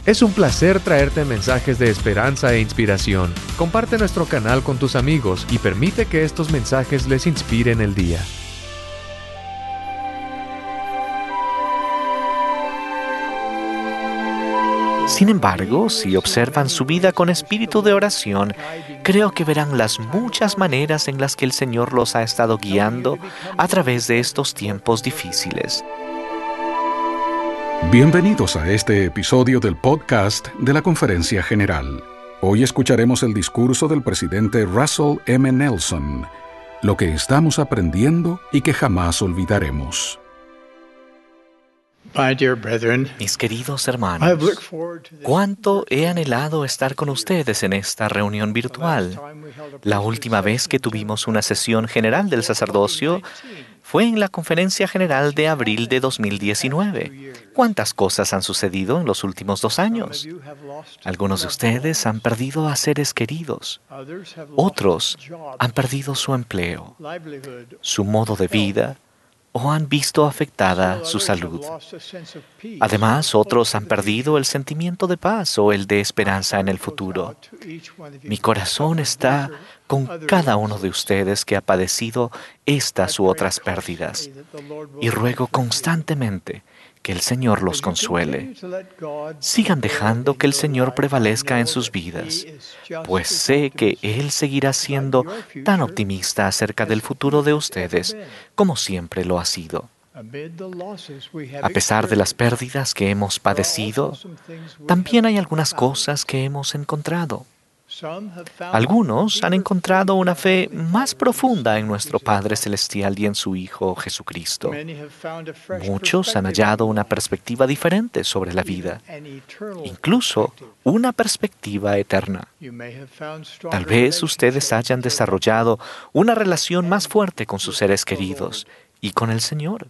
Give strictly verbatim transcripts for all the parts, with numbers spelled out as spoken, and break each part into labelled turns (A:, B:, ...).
A: Es un placer traerte mensajes de esperanza e inspiración. Comparte nuestro canal con tus amigos y permite que estos mensajes les inspiren el día.
B: Sin embargo, si observan su vida con espíritu de oración, creo que verán las muchas maneras en las que el Señor los ha estado guiando a través de estos tiempos difíciles.
C: Bienvenidos a este episodio del podcast de la Conferencia General. Hoy escucharemos el discurso del presidente Russell M. Nelson, lo que estamos aprendiendo y que jamás olvidaremos.
D: My dear brethren,
B: Mis queridos
D: I have
B: hermanos,
D: looked forward to this.
B: cuánto he anhelado estar con ustedes en esta reunión virtual. La última vez que tuvimos una sesión general del sacerdocio fue en la Conferencia General de abril de dos mil diecinueve. ¿Cuántas cosas han sucedido en los últimos dos años? Algunos de ustedes han perdido a seres queridos. Otros han perdido su empleo, su modo de vida, o han visto afectada su salud. Además, otros han perdido el sentimiento de paz o el de esperanza en el futuro. Mi corazón está con cada uno de ustedes que ha padecido estas u otras pérdidas y ruego constantemente que el Señor los consuele. Sigan dejando que el Señor prevalezca en sus vidas, pues sé que Él seguirá siendo tan optimista acerca del futuro de ustedes como siempre lo ha sido. A pesar de las pérdidas que hemos padecido, también hay algunas cosas que hemos encontrado. Algunos han encontrado una fe más profunda en nuestro Padre Celestial y en su Hijo Jesucristo. Muchos han hallado una perspectiva diferente sobre la vida, incluso una perspectiva eterna. Tal vez ustedes hayan desarrollado una relación más fuerte con sus seres queridos y con el Señor.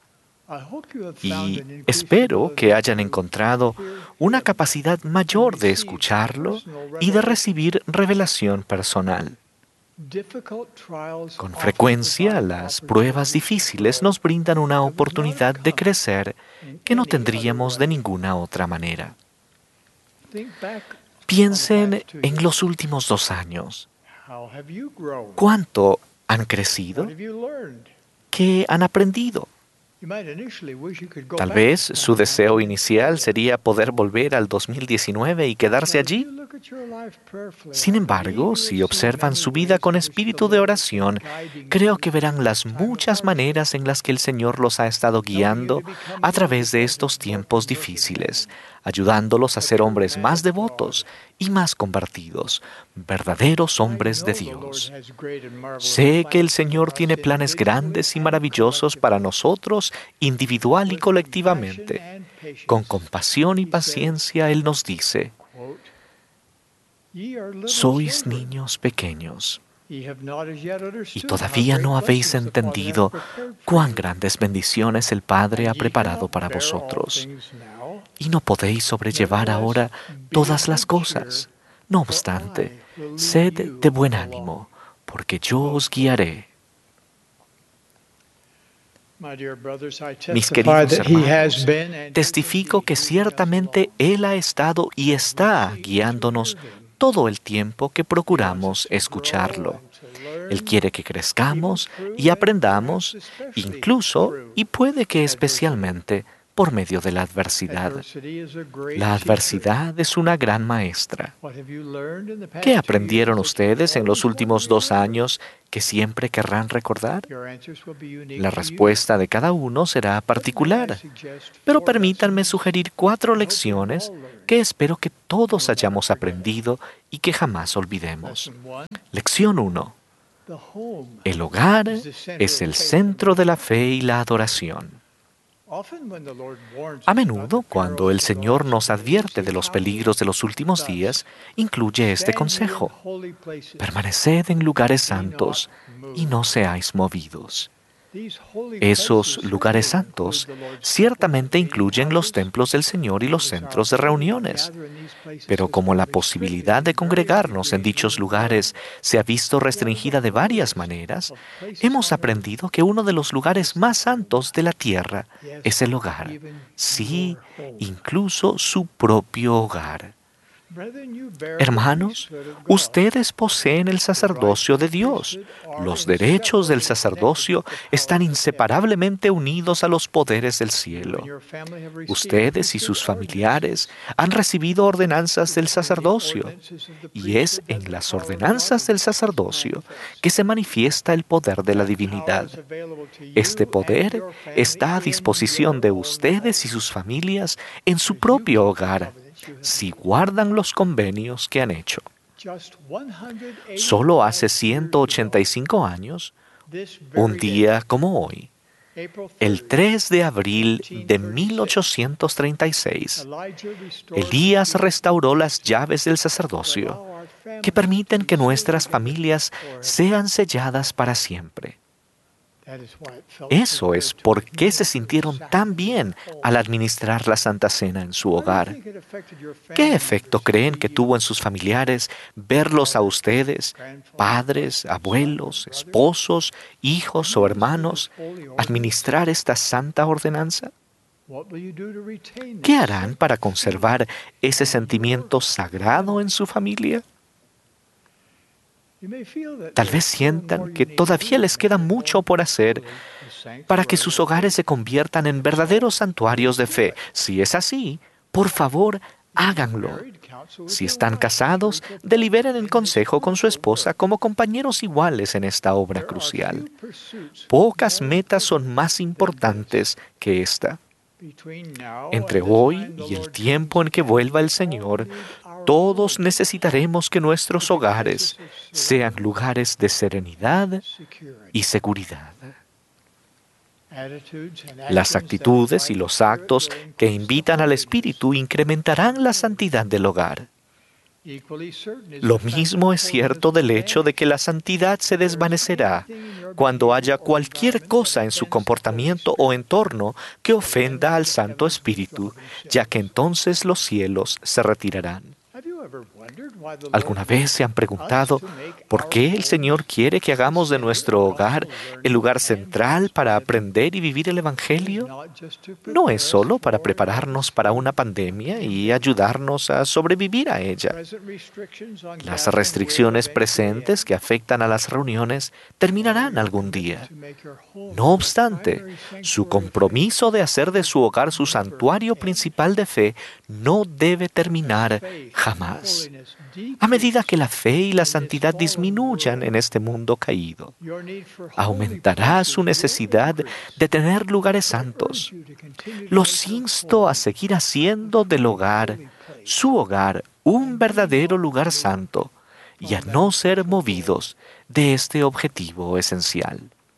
B: Y espero que hayan encontrado una capacidad mayor de escucharlo y de recibir revelación personal. Con frecuencia, las pruebas difíciles nos brindan una oportunidad de crecer que no tendríamos de ninguna otra manera. Piensen en los últimos dos años. ¿Cuánto han crecido? ¿Qué han aprendido? Tal vez su deseo inicial sería poder volver al dos mil diecinueve y quedarse allí. Sin embargo, si observan su vida con espíritu de oración, creo que verán las muchas maneras en las que el Señor los ha estado guiando a través de estos tiempos difíciles, ayudándolos a ser hombres más devotos y más convertidos, verdaderos hombres de Dios. Sé que el Señor tiene planes grandes y maravillosos para nosotros, individual y colectivamente. Con compasión y paciencia Él nos dice: sois niños pequeños, y todavía no habéis entendido cuán grandes bendiciones el Padre ha preparado para vosotros, y no podéis sobrellevar ahora todas las cosas. No obstante, sed de buen ánimo, porque yo os guiaré. Mis queridos hermanos, testifico que ciertamente Él ha estado y está guiándonos todo el tiempo que procuramos escucharlo. Él quiere que crezcamos y aprendamos, incluso y puede que especialmente por medio de la adversidad. La adversidad es una gran maestra. ¿Qué aprendieron ustedes en los últimos dos años que siempre querrán recordar? La respuesta de cada uno será particular, pero permítanme sugerir cuatro lecciones que espero que todos hayamos aprendido y que jamás olvidemos. Lección uno. El hogar es el centro de la fe y la adoración. A menudo, cuando el Señor nos advierte de los peligros de los últimos días, incluye este consejo: permaneced en lugares santos y no seáis movidos. Esos lugares santos ciertamente incluyen los templos del Señor y los centros de reuniones, pero como la posibilidad de congregarnos en dichos lugares se ha visto restringida de varias maneras, hemos aprendido que uno de los lugares más santos de la tierra es el hogar, sí, incluso su propio hogar. Hermanos, ustedes poseen el sacerdocio de Dios. Los derechos del sacerdocio están inseparablemente unidos a los poderes del cielo. Ustedes y sus familiares han recibido ordenanzas del sacerdocio, y es en las ordenanzas del sacerdocio que se manifiesta el poder de la divinidad. Este poder está a disposición de ustedes y sus familias en su propio hogar, si guardan los convenios que han hecho. Solo hace ciento ochenta y cinco años, un día como hoy, el tres de abril de mil ochocientos treinta y seis, Elías restauró las llaves del sacerdocio que permiten que nuestras familias sean selladas para siempre. Eso es por qué se sintieron tan bien al administrar la Santa Cena en su hogar. ¿Qué efecto creen que tuvo en sus familiares verlos a ustedes, padres, abuelos, esposos, hijos o hermanos, administrar esta santa ordenanza? ¿Qué harán para conservar ese sentimiento sagrado en su familia? Tal vez sientan que todavía les queda mucho por hacer para que sus hogares se conviertan en verdaderos santuarios de fe. Si es así, por favor, háganlo. Si están casados, deliberen en consejo con su esposa como compañeros iguales en esta obra crucial. Pocas metas son más importantes que esta. Entre hoy y el tiempo en que vuelva el Señor, todos necesitaremos que nuestros hogares sean lugares de serenidad y seguridad. Las actitudes y los actos que invitan al Espíritu incrementarán la santidad del hogar. Lo mismo es cierto del hecho de que la santidad se desvanecerá cuando haya cualquier cosa en su comportamiento o entorno que ofenda al Santo Espíritu, ya que entonces los cielos se retirarán. ¿Alguna vez se han preguntado por qué el Señor quiere que hagamos de nuestro hogar el lugar central para aprender y vivir el Evangelio? No es solo para prepararnos para una pandemia y ayudarnos a sobrevivir a ella. Las restricciones presentes que afectan a las reuniones terminarán algún día. No obstante, su compromiso de hacer de su hogar su santuario principal de fe no debe terminar jamás. A medida que la fe y la santidad disminuyan en este mundo caído, aumentará su necesidad de tener lugares santos. Los insto a seguir haciendo del hogar, su hogar, un verdadero lugar santo y a no ser movidos de este objetivo esencial.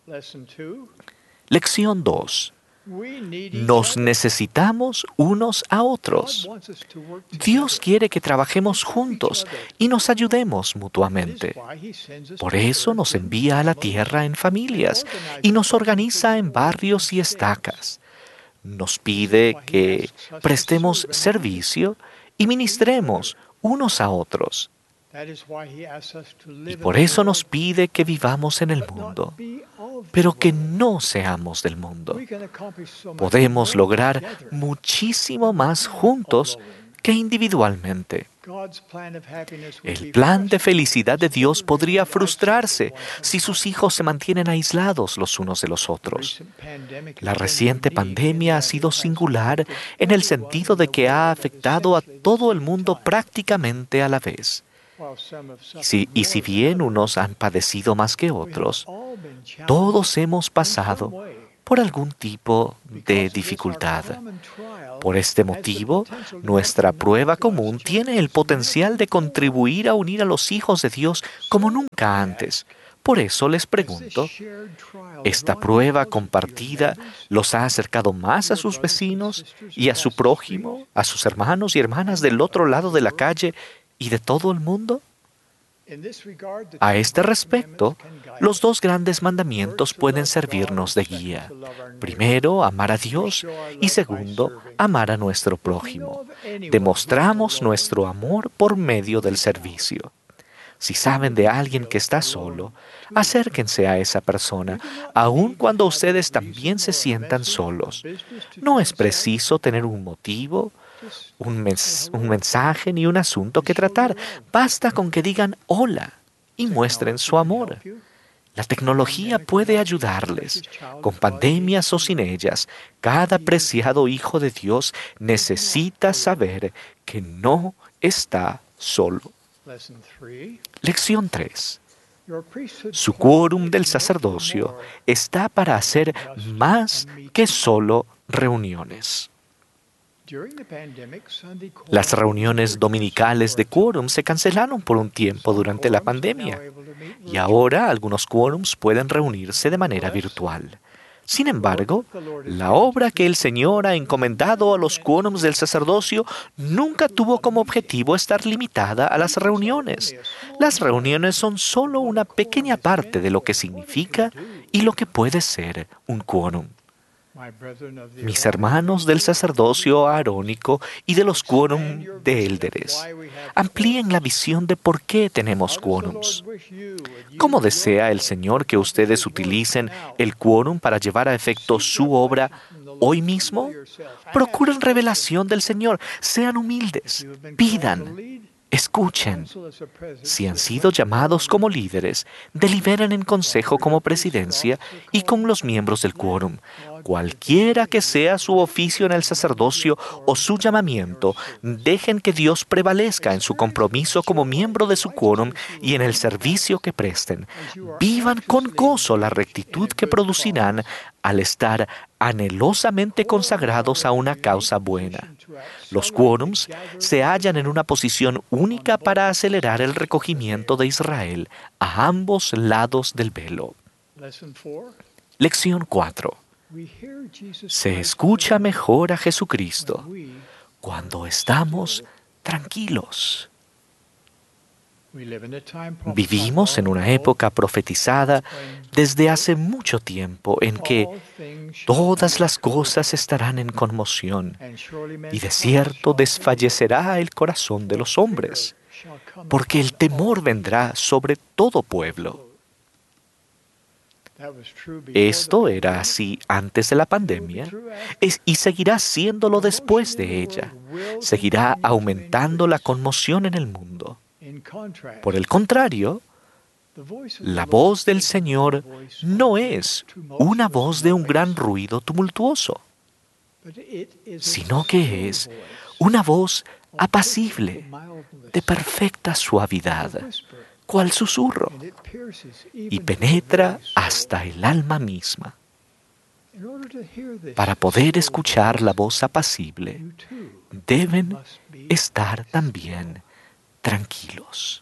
B: Lección dos. Nos necesitamos unos a otros. Dios quiere que trabajemos juntos y nos ayudemos mutuamente. Por eso nos envía a la tierra en familias y nos organiza en barrios y estacas. Nos pide que prestemos servicio y ministremos unos a otros. Y por eso nos pide que vivamos en el mundo, pero que no seamos del mundo. Podemos lograr muchísimo más juntos que individualmente. El plan de felicidad de Dios podría frustrarse si sus hijos se mantienen aislados los unos de los otros. La reciente pandemia ha sido singular en el sentido de que ha afectado a todo el mundo prácticamente a la vez. Y si, y si bien unos han padecido más que otros, todos hemos pasado por algún tipo de dificultad. Por este motivo, nuestra prueba común tiene el potencial de contribuir a unir a los hijos de Dios como nunca antes. Por eso les pregunto, ¿esta prueba compartida los ha acercado más a sus vecinos y a su prójimo, a sus hermanos y hermanas del otro lado de la calle y de todo el mundo? A este respecto, los dos grandes mandamientos pueden servirnos de guía. Primero, amar a Dios y segundo, amar a nuestro prójimo. Demostramos nuestro amor por medio del servicio. Si saben de alguien que está solo, acérquense a esa persona, aun cuando ustedes también se sientan solos. No es preciso tener un motivo, un, mens- un mensaje ni un asunto que tratar. Basta con que digan hola y muestren su amor. La tecnología puede ayudarles. Con pandemias o sin ellas, cada preciado hijo de Dios necesita saber que no está solo. Lección tres. Su quórum del sacerdocio está para hacer más que solo reuniones. Las reuniones dominicales de quórum se cancelaron por un tiempo durante la pandemia y ahora algunos quórums pueden reunirse de manera virtual. Sin embargo, la obra que el Señor ha encomendado a los quórums del sacerdocio nunca tuvo como objetivo estar limitada a las reuniones. Las reuniones son solo una pequeña parte de lo que significa y lo que puede ser un quórum. Mis hermanos del sacerdocio arónico y de los quórum de élderes, amplíen la visión de por qué tenemos quórums. ¿Cómo desea el Señor que ustedes utilicen el quórum para llevar a efecto su obra hoy mismo? Procuren revelación del Señor, sean humildes, pidan, escuchen. Si han sido llamados como líderes, deliberen en consejo como presidencia y con los miembros del quórum. Cualquiera que sea su oficio en el sacerdocio o su llamamiento, dejen que Dios prevalezca en su compromiso como miembro de su quórum y en el servicio que presten. Vivan con gozo la rectitud que producirán al estar anhelosamente consagrados a una causa buena. Los quórums se hallan en una posición única para acelerar el recogimiento de Israel a ambos lados del velo. Lección cuatro. Se escucha mejor a Jesucristo cuando estamos tranquilos. Vivimos en una época profetizada desde hace mucho tiempo en que todas las cosas estarán en conmoción y de cierto desfallecerá el corazón de los hombres, porque el temor vendrá sobre todo pueblo. Esto era así antes de la pandemia es, y seguirá siéndolo después de ella. Seguirá aumentando la conmoción en el mundo. Por el contrario, la voz del Señor no es una voz de un gran ruido tumultuoso, sino que es una voz apacible, de perfecta suavidad, cual susurro, y penetra hasta el alma misma. Para poder escuchar la voz apacible, deben estar también tranquilos.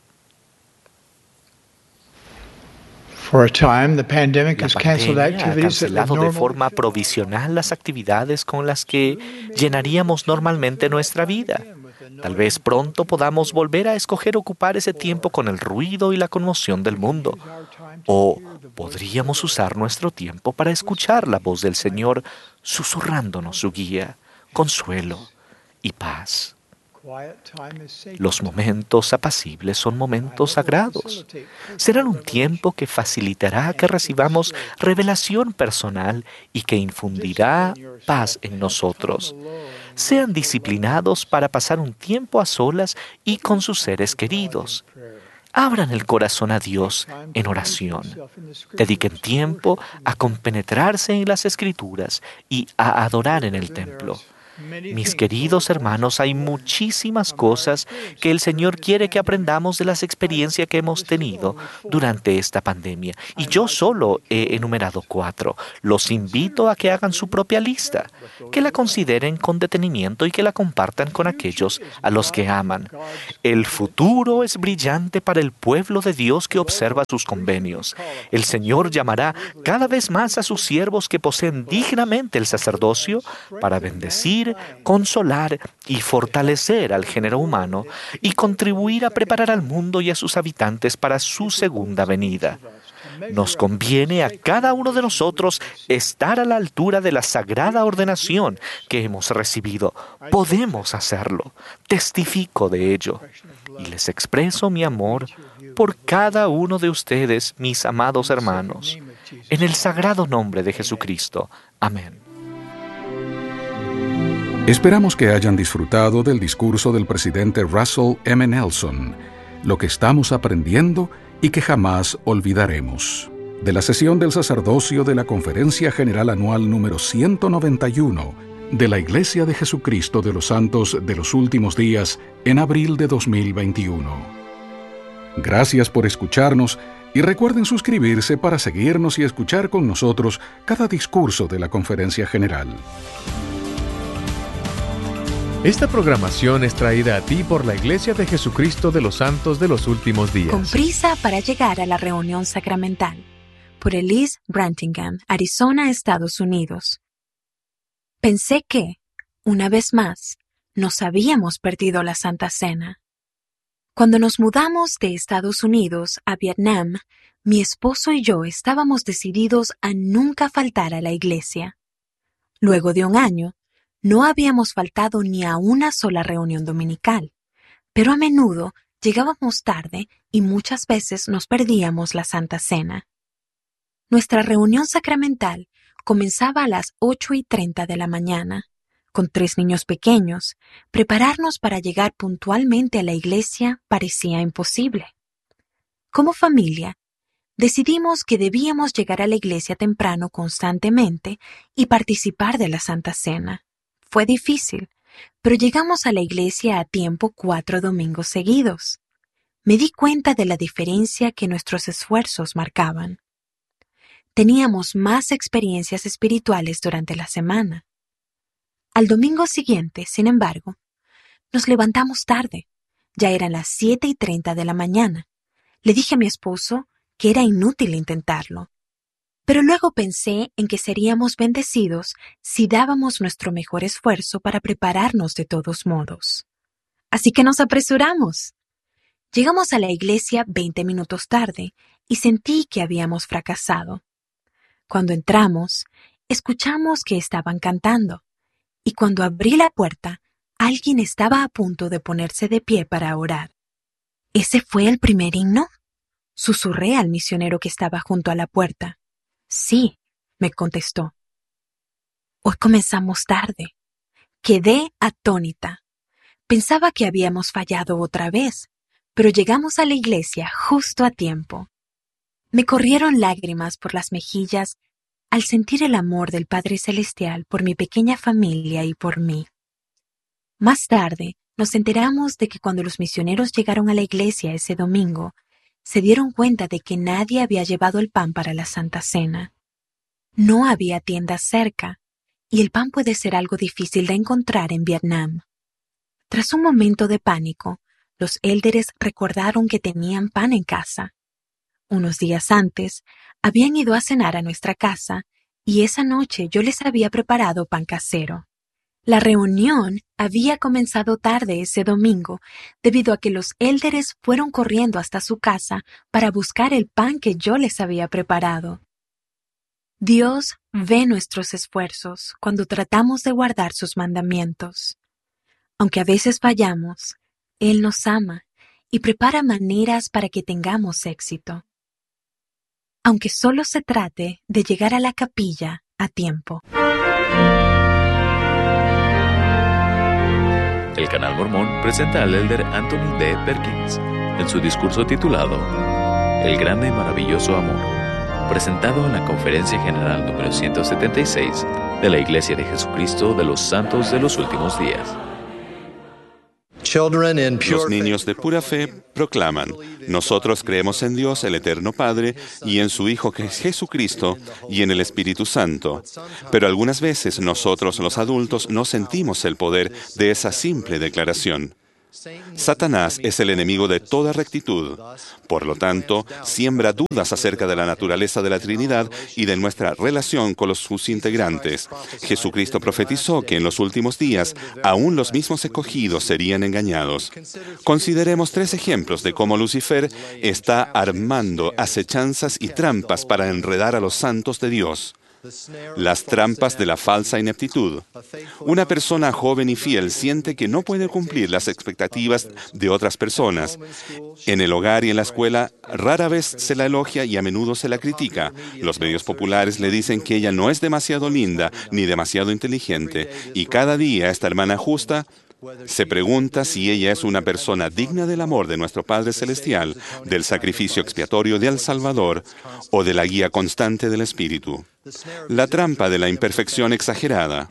B: La pandemia ha cancelado de forma provisional las actividades con las que llenaríamos normalmente nuestra vida. Tal vez pronto podamos volver a escoger ocupar ese tiempo con el ruido y la conmoción del mundo. O podríamos usar nuestro tiempo para escuchar la voz del Señor susurrándonos su guía, consuelo y paz. Los momentos apacibles son momentos sagrados. Serán un tiempo que facilitará que recibamos revelación personal y que infundirá paz en nosotros. Sean disciplinados para pasar un tiempo a solas y con sus seres queridos. Abran el corazón a Dios en oración. Dediquen tiempo a compenetrarse en las Escrituras y a adorar en el templo. Mis queridos hermanos, hay muchísimas cosas que el Señor quiere que aprendamos de las experiencias que hemos tenido durante esta pandemia. Y yo solo he enumerado cuatro. Los invito a que hagan su propia lista, que la consideren con detenimiento y que la compartan con aquellos a los que aman. El futuro es brillante para el pueblo de Dios que observa sus convenios. El Señor llamará cada vez más a sus siervos que poseen dignamente el sacerdocio para bendecir instruir, consolar y fortalecer al género humano y contribuir a preparar al mundo y a sus habitantes para su segunda venida. Nos conviene a cada uno de nosotros estar a la altura de la sagrada ordenación que hemos recibido. Podemos hacerlo. Testifico de ello. Y les expreso mi amor por cada uno de ustedes, mis amados hermanos. En el sagrado nombre de Jesucristo. Amén.
C: Esperamos que hayan disfrutado del discurso del presidente Russell M. Nelson, lo que estamos aprendiendo y que jamás olvidaremos. De la sesión del sacerdocio de la Conferencia General Anual número ciento noventa y uno de la Iglesia de Jesucristo de los Santos de los Últimos Días en abril de dos mil veintiuno. Gracias por escucharnos y recuerden suscribirse para seguirnos y escuchar con nosotros cada discurso de la Conferencia General.
A: Esta programación es traída a ti por la Iglesia de Jesucristo de los Santos de los Últimos Días.
D: Con prisa para llegar a la reunión sacramental. Por Elise Brantingham, Arizona, Estados Unidos. Pensé que, una vez más, nos habíamos perdido la Santa Cena. Cuando nos mudamos de Estados Unidos a Vietnam, mi esposo y yo estábamos decididos a nunca faltar a la iglesia. Luego de un año, no habíamos faltado ni a una sola reunión dominical, pero a menudo llegábamos tarde y muchas veces nos perdíamos la Santa Cena. Nuestra reunión sacramental comenzaba a las ocho y treinta de la mañana. Con tres niños pequeños, prepararnos para llegar puntualmente a la iglesia parecía imposible. Como familia, decidimos que debíamos llegar a la iglesia temprano constantemente y participar de la Santa Cena. Fue difícil, pero llegamos a la iglesia a tiempo cuatro domingos seguidos. Me di cuenta de la diferencia que nuestros esfuerzos marcaban. Teníamos más experiencias espirituales durante la semana. Al domingo siguiente, sin embargo, nos levantamos tarde. Ya eran las siete y treinta de la mañana. Le dije a mi esposo que era inútil intentarlo. Pero luego pensé en que seríamos bendecidos si dábamos nuestro mejor esfuerzo para prepararnos de todos modos. Así que nos apresuramos. Llegamos a la iglesia veinte minutos tarde y sentí que habíamos fracasado. Cuando entramos, escuchamos que estaban cantando, y cuando abrí la puerta, alguien estaba a punto de ponerse de pie para orar. ¿Ese fue el primer himno? Susurré al misionero que estaba junto a la puerta. Sí, me contestó. Hoy comenzamos tarde. Quedé atónita. Pensaba que habíamos fallado otra vez, pero llegamos a la iglesia justo a tiempo. Me corrieron lágrimas por las mejillas al sentir el amor del Padre Celestial por mi pequeña familia y por mí. Más tarde, nos enteramos de que cuando los misioneros llegaron a la iglesia ese domingo, se dieron cuenta de que nadie había llevado el pan para la Santa Cena. No había tiendas cerca, y el pan puede ser algo difícil de encontrar en Vietnam. Tras un momento de pánico, los élderes recordaron que tenían pan en casa. Unos días antes, habían ido a cenar a nuestra casa, y esa noche yo les había preparado pan casero. La reunión había comenzado tarde ese domingo, debido a que los élderes fueron corriendo hasta su casa para buscar el pan que yo les había preparado. Dios ve nuestros esfuerzos cuando tratamos de guardar sus mandamientos. Aunque a veces fallamos, Él nos ama y prepara maneras para que tengamos éxito. Aunque solo se trate de llegar a la capilla a tiempo.
E: El Canal Mormón presenta al elder Anthony D. Perkins en su discurso titulado El Grande y Maravilloso Amor, presentado en la Conferencia General número ciento setenta y seis de la Iglesia de Jesucristo de los Santos de los Últimos Días.
F: Los niños de pura fe proclaman: nosotros creemos en Dios, el Eterno Padre, y en su Hijo Jesucristo, y en el Espíritu Santo. Pero algunas veces nosotros, los adultos, no sentimos el poder de esa simple declaración. Satanás es el enemigo de toda rectitud. Por lo tanto, siembra dudas acerca de la naturaleza de la Trinidad y de nuestra relación con los, sus integrantes. Jesucristo profetizó que en los últimos días, aún los mismos escogidos serían engañados. Consideremos tres ejemplos de cómo Lucifer está armando acechanzas y trampas para enredar a los santos de Dios. Las trampas de la falsa ineptitud. Una persona joven y fiel siente que no puede cumplir las expectativas de otras personas. En el hogar y en la escuela rara vez se la elogia y a menudo se la critica. Los medios populares le dicen que ella no es demasiado linda ni demasiado inteligente. Y cada día esta hermana justa se pregunta si ella es una persona digna del amor de nuestro Padre Celestial, del sacrificio expiatorio del Salvador o de la guía constante del Espíritu. La trampa de la imperfección exagerada.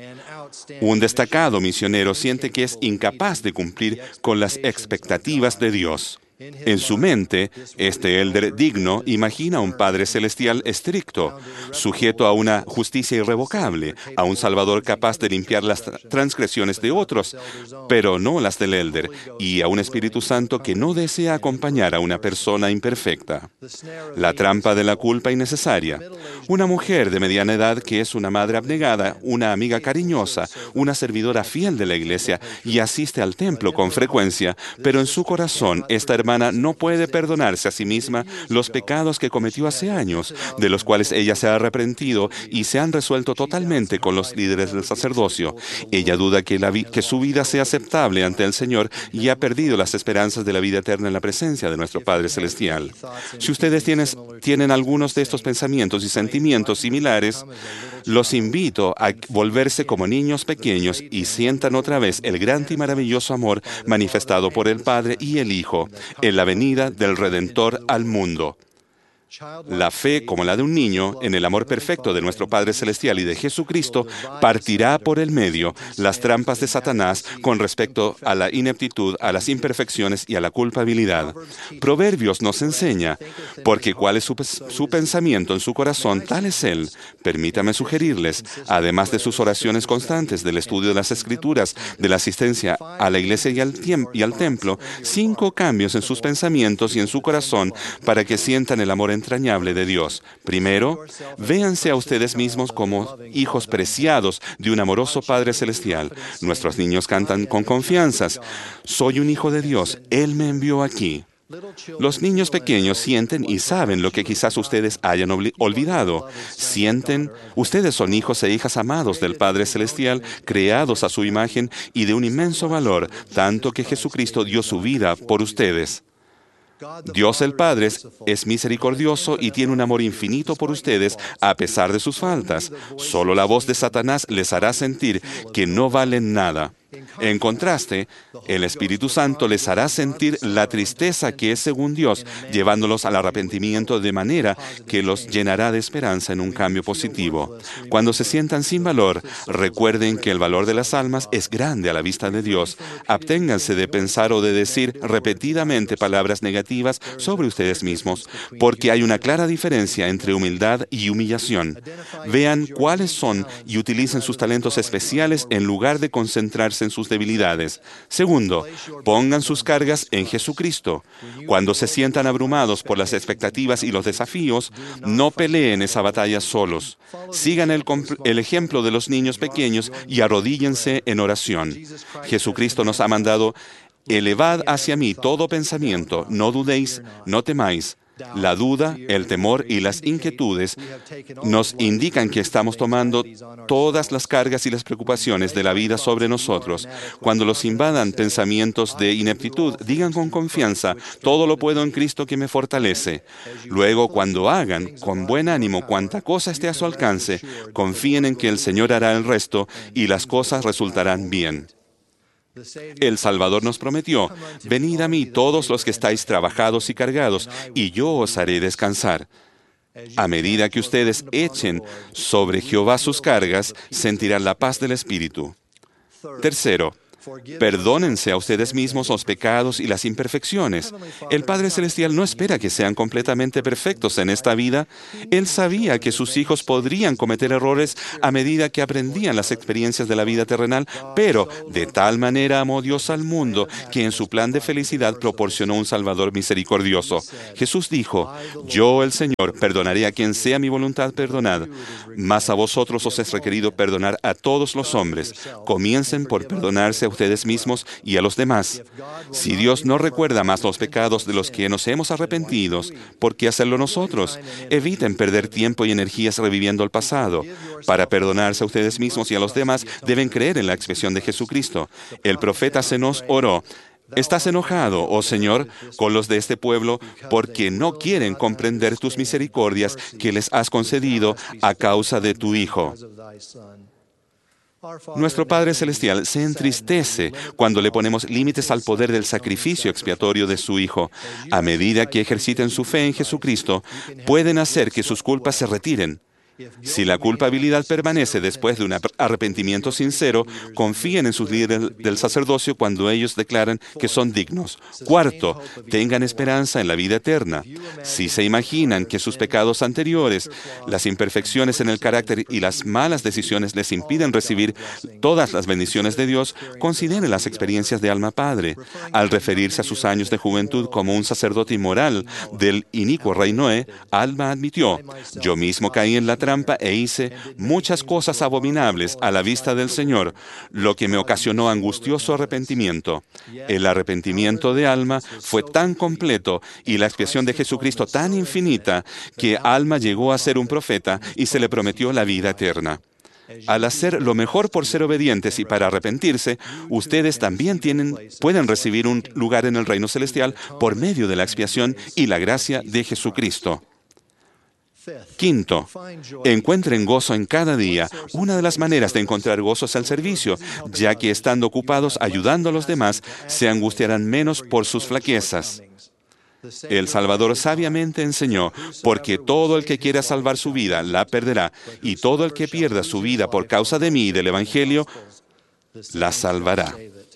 F: Un destacado misionero siente que es incapaz de cumplir con las expectativas de Dios. En su mente, este elder digno imagina a un Padre Celestial estricto, sujeto a una justicia irrevocable, a un Salvador capaz de limpiar las transgresiones de otros, pero no las del elder, y a un Espíritu Santo que no desea acompañar a una persona imperfecta. La trampa de la culpa innecesaria. Una mujer de mediana edad que es una madre abnegada, una amiga cariñosa, una servidora fiel de la iglesia y asiste al templo con frecuencia, pero en su corazón esta hermana no puede perdonarse a sí misma los pecados que cometió hace años, de los cuales ella se ha arrepentido y se han resuelto totalmente con los líderes del sacerdocio. Ella duda que, la vi- que su vida sea aceptable ante el Señor y ha perdido las esperanzas de la vida eterna en la presencia de nuestro Padre Celestial. Si ustedes tienen, tienen algunos de estos pensamientos y sentimientos similares, los invito a volverse como niños pequeños y sientan otra vez el gran y maravilloso amor manifestado por el Padre y el Hijo en la venida del Redentor al mundo. La fe, como la de un niño, en el amor perfecto de nuestro Padre Celestial y de Jesucristo, partirá por el medio las trampas de Satanás con respecto a la ineptitud, a las imperfecciones y a la culpabilidad. Proverbios nos enseña, porque cuál es su, su pensamiento en su corazón, tal es él. Permítame sugerirles, además de sus oraciones constantes, del estudio de las Escrituras, de la asistencia a la iglesia y al, y al templo, cinco cambios en sus pensamientos y en su corazón para que sientan el amor entrañable de Dios. Primero, véanse a ustedes mismos como hijos preciados de un amoroso Padre Celestial. Nuestros niños cantan con confianzas: soy un hijo de Dios, Él me envió aquí. Los niños pequeños sienten y saben lo que quizás ustedes hayan olvidado. Sienten, ustedes son hijos e hijas amados del Padre Celestial, creados a su imagen y de un inmenso valor, tanto que Jesucristo dio su vida por ustedes. Dios el Padre es misericordioso y tiene un amor infinito por ustedes a pesar de sus faltas. Solo la voz de Satanás les hará sentir que no valen nada. En contraste, el Espíritu Santo les hará sentir la tristeza que es según Dios, llevándolos al arrepentimiento de manera que los llenará de esperanza en un cambio positivo. Cuando se sientan sin valor, recuerden que el valor de las almas es grande a la vista de Dios. Absténganse de pensar o de decir repetidamente palabras negativas sobre ustedes mismos, porque hay una clara diferencia entre humildad y humillación. Vean cuáles son y utilicen sus talentos especiales en lugar de concentrarse en sus debilidades. Segundo, pongan sus cargas en Jesucristo. Cuando se sientan abrumados por las expectativas y los desafíos, no peleen esa batalla solos. Sigan el, el ejemplo de los niños pequeños y arrodíllense en oración. Jesucristo nos ha mandado: elevad hacia mí todo pensamiento, no dudéis, no temáis. La duda, el temor y las inquietudes nos indican que estamos tomando todas las cargas y las preocupaciones de la vida sobre nosotros. Cuando los invadan pensamientos de ineptitud, digan con confianza: todo lo puedo en Cristo que me fortalece. Luego, cuando hagan con buen ánimo cuanta cosa esté a su alcance, confíen en que el Señor hará el resto y las cosas resultarán bien. El Salvador nos prometió: venid a mí todos los que estáis trabajados y cargados, y yo os haré descansar. A medida que ustedes echen sobre Jehová sus cargas, sentirán la paz del Espíritu. Tercero, Perdónense a ustedes mismos los pecados y las imperfecciones. El Padre Celestial no espera que sean completamente perfectos en esta vida. Él sabía que sus hijos podrían cometer errores a medida que aprendían las experiencias de la vida terrenal, pero de tal manera amó Dios al mundo que en su plan de felicidad proporcionó un Salvador misericordioso. Jesús dijo: Yo, el Señor, perdonaré a quien sea mi voluntad perdonar, mas a vosotros os es requerido perdonar a todos los hombres. Comiencen por perdonarse a ustedes mismos y a los demás. Si Dios no recuerda más los pecados de los que nos hemos arrepentido, ¿por qué hacerlo nosotros? Eviten perder tiempo y energías reviviendo el pasado. Para perdonarse a ustedes mismos y a los demás, deben creer en la expresión de Jesucristo. El profeta se nos oró: ¿Estás enojado, oh Señor, con los de este pueblo porque no quieren comprender tus misericordias que les has concedido a causa de tu Hijo? Nuestro Padre Celestial se entristece cuando le ponemos límites al poder del sacrificio expiatorio de su Hijo. A medida que ejerciten su fe en Jesucristo, pueden hacer que sus culpas se retiren. Si la culpabilidad permanece después de un arrepentimiento sincero, confíen en sus líderes del sacerdocio cuando ellos declaran que son dignos. Cuarto, tengan esperanza en la vida eterna. Si se imaginan que sus pecados anteriores, las imperfecciones en el carácter y las malas decisiones les impiden recibir todas las bendiciones de Dios, consideren las experiencias de Alma Padre. Al referirse a sus años de juventud como un sacerdote inmoral del inicuo rey Noé, Alma admitió: Yo mismo caí en la trampa e hice muchas cosas abominables a la vista del Señor, lo que me ocasionó angustioso arrepentimiento. El arrepentimiento de Alma fue tan completo y la expiación de Jesucristo tan infinita que Alma llegó a ser un profeta y se le prometió la vida eterna. Al hacer lo mejor por ser obedientes y para arrepentirse, ustedes también tienen, pueden recibir un lugar en el reino celestial por medio de la expiación y la gracia de Jesucristo. Quinto, encuentren gozo en cada día. Una de las maneras de encontrar gozo es el servicio, ya que estando ocupados ayudando a los demás, se angustiarán menos por sus flaquezas. El Salvador sabiamente enseñó: porque todo el que quiera salvar su vida, la perderá, y todo el que pierda su vida por causa de mí y del Evangelio, la salvará.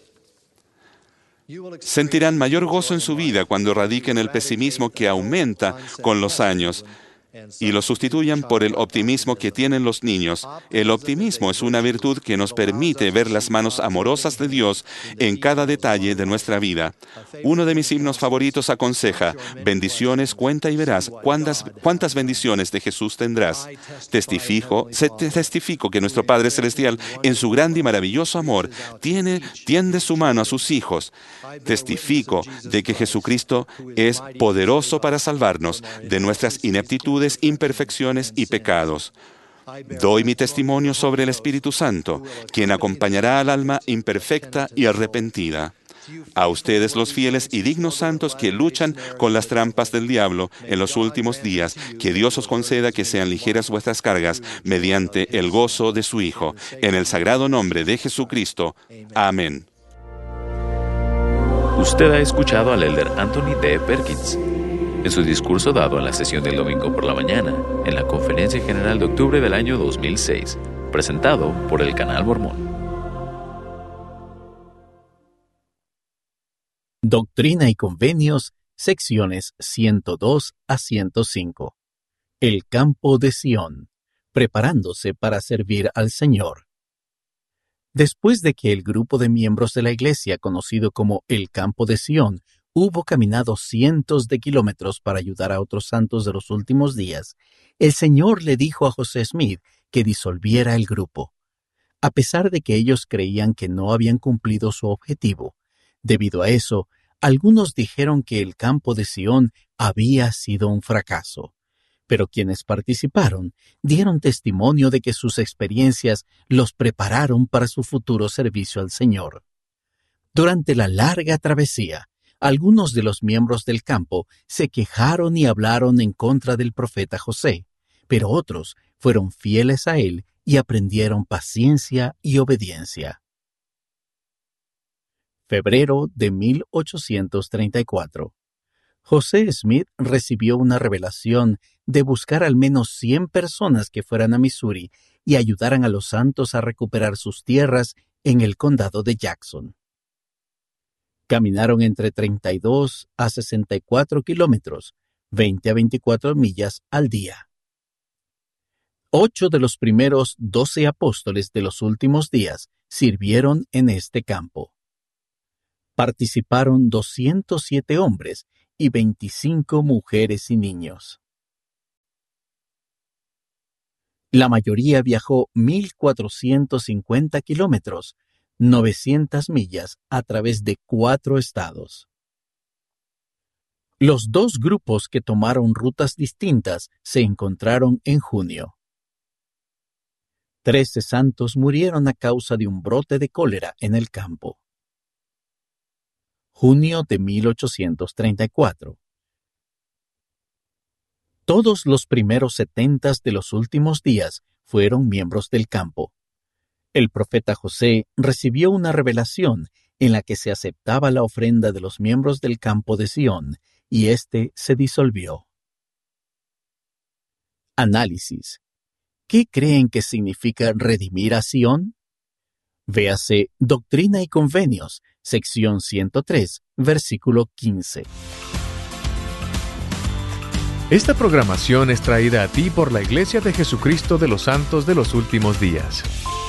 F: Sentirán mayor gozo en su vida cuando erradiquen el pesimismo que aumenta con los años y lo sustituyan por el optimismo que tienen los niños. El optimismo es una virtud que nos permite ver las manos amorosas de Dios en cada detalle de nuestra vida. Uno de mis himnos favoritos aconseja: bendiciones cuenta y verás cuántas, cuántas bendiciones de Jesús tendrás. Testifico, se, testifico que nuestro Padre Celestial, en su grande y maravilloso amor, tiene, tiende su mano a sus hijos. Testifico de que Jesucristo es poderoso para salvarnos de nuestras ineptitudes, imperfecciones y pecados. Doy mi testimonio sobre el Espíritu Santo, quien acompañará al alma imperfecta y arrepentida. A ustedes, los fieles y dignos santos que luchan con las trampas del diablo en los últimos días, que Dios os conceda que sean ligeras vuestras cargas mediante el gozo de su Hijo. En el sagrado nombre de Jesucristo. Amén.
E: Usted ha escuchado al elder Anthony D. Perkins en su discurso dado en la sesión del domingo por la mañana, en la Conferencia General de octubre del año dos mil seis, presentado por el Canal Mormón.
G: Doctrina y Convenios, secciones ciento dos a ciento cinco. El campo de Sión, preparándose para servir al Señor. Después de que el grupo de miembros de la Iglesia, conocido como el Campo de Sión, hubo caminado cientos de kilómetros para ayudar a otros santos de los últimos días, el Señor le dijo a José Smith que disolviera el grupo. A pesar de que ellos creían que no habían cumplido su objetivo, debido a eso, algunos dijeron que el Campo de Sión había sido un fracaso. Pero quienes participaron dieron testimonio de que sus experiencias los prepararon para su futuro servicio al Señor. Durante la larga travesía, algunos de los miembros del campo se quejaron y hablaron en contra del profeta José, pero otros fueron fieles a él y aprendieron paciencia y obediencia. Febrero de mil ochocientos treinta y cuatro. José Smith recibió una revelación de buscar al menos cien personas que fueran a Missouri y ayudaran a los santos a recuperar sus tierras en el condado de Jackson. Caminaron entre treinta y dos a sesenta y cuatro kilómetros, veinte a veinticuatro millas al día. Ocho de los primeros doce apóstoles de los últimos días sirvieron en este campo. Participaron doscientos siete hombres y veinticinco mujeres y niños. La mayoría viajó mil cuatrocientos cincuenta kilómetros, novecientas millas a través de cuatro estados. Los dos grupos que tomaron rutas distintas se encontraron en junio. Trece santos murieron a causa de un brote de cólera en el campo. Junio de mil ochocientos treinta y cuatro. Todos los primeros setentas de los últimos días fueron miembros del campo. El profeta José recibió una revelación en la que se aceptaba la ofrenda de los miembros del campo de Sión, y éste se disolvió. Análisis. ¿Qué creen que significa redimir a Sión? Véase Doctrina y Convenios, sección ciento tres, versículo quince.
A: Esta programación es traída a ti por la Iglesia de Jesucristo de los Santos de los Últimos Días.